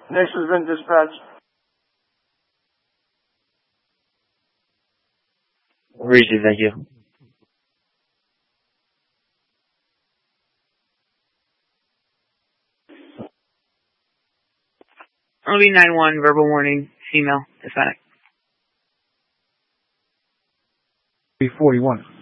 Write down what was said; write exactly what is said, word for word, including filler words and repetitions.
Next has been dispatched. Received, thank you. L B nine one, verbal warning, female, Hispanic. B forty-one.